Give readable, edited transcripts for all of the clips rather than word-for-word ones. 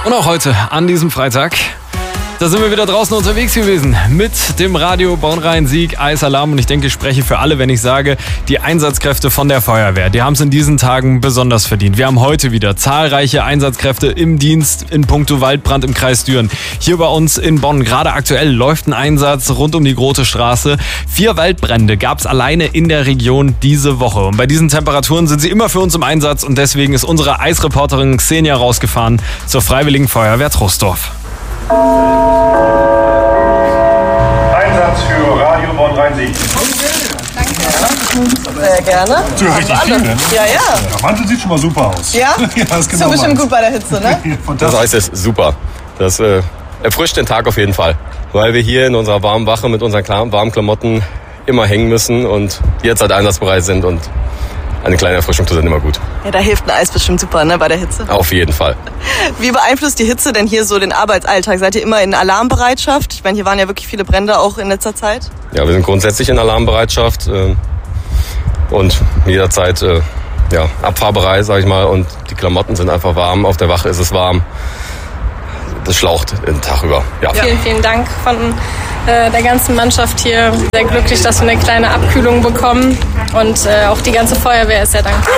Und auch heute, an diesem Freitag, da sind wir wieder draußen unterwegs gewesen mit dem Radio Bonn-Rhein-Sieg Eisalarm. Und ich denke, ich spreche für alle, wenn ich sage, die Einsatzkräfte von der Feuerwehr, die haben es in diesen Tagen besonders verdient. Wir haben heute wieder zahlreiche Einsatzkräfte im Dienst in puncto Waldbrand im Kreis Düren. Hier bei uns in Bonn, gerade aktuell, läuft ein Einsatz rund um die Große Straße. 4 Waldbrände gab es alleine in der Region diese Woche. Und bei diesen Temperaturen sind sie immer für uns im Einsatz. Und deswegen ist unsere Eisreporterin Xenia rausgefahren zur Freiwilligen Feuerwehr Troisdorf. Einsatz für Radio Bonn-Rhein-Sieg. Danke. Sehr gerne. So richtig viel, ne? Ja. Der Mantel sieht schon mal super aus. Ja? Ja, das Ist so bestimmt gut bei der Hitze, ne? Das Eis ist super. Das erfrischt den Tag auf jeden Fall. Weil wir hier in unserer warmen Wache mit unseren warmen Klamotten immer hängen müssen und jetzt halt einsatzbereit sind und eine kleine Erfrischung tut dann immer gut. Ja, da hilft ein Eis bestimmt super, ne, bei der Hitze. Auf jeden Fall. Wie beeinflusst die Hitze denn hier so den Arbeitsalltag? Seid ihr immer in Alarmbereitschaft? Ich meine, hier waren ja wirklich viele Brände auch in letzter Zeit. Ja, wir sind grundsätzlich in Alarmbereitschaft und jederzeit abfahrbereit, sag ich mal. Und die Klamotten sind einfach warm. Auf der Wache ist es warm. Das schlaucht den Tag über. Ja. Vielen Dank von der ganzen Mannschaft hier. Sehr glücklich, dass wir eine kleine Abkühlung bekommen. Und auch die ganze Feuerwehr ist sehr dankbar.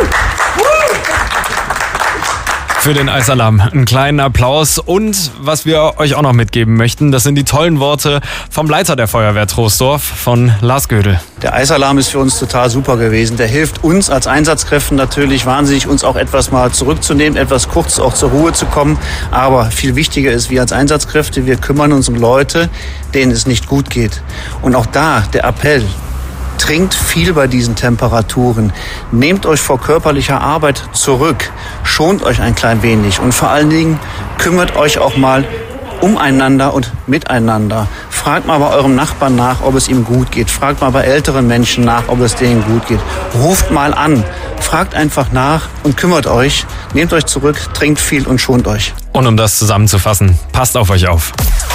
Für den Eisalarm einen kleinen Applaus. Und was wir euch auch noch mitgeben möchten, das sind die tollen Worte vom Leiter der Feuerwehr Troisdorf, von Lars Gödel. Der Eisalarm ist für uns total super gewesen. Der hilft uns als Einsatzkräften natürlich wahnsinnig, uns auch etwas mal zurückzunehmen, etwas kurz auch zur Ruhe zu kommen. Aber viel wichtiger ist, wir als Einsatzkräfte, wir kümmern uns um Leute, denen es nicht gut geht. Und auch da der Appell: Trinkt viel bei diesen Temperaturen. Nehmt euch vor körperlicher Arbeit zurück. Schont euch ein klein wenig. Und vor allen Dingen kümmert euch auch mal umeinander und miteinander. Fragt mal bei eurem Nachbarn nach, ob es ihm gut geht. Fragt mal bei älteren Menschen nach, ob es denen gut geht. Ruft mal an. Fragt einfach nach und kümmert euch. Nehmt euch zurück, trinkt viel und schont euch. Und um das zusammenzufassen, passt auf euch auf.